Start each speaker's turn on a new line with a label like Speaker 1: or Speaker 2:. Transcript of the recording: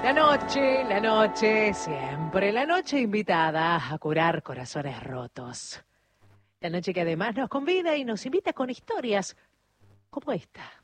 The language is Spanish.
Speaker 1: La noche, siempre la noche invitada a curar corazones rotos. La noche que además nos convida y nos invita con historias como esta.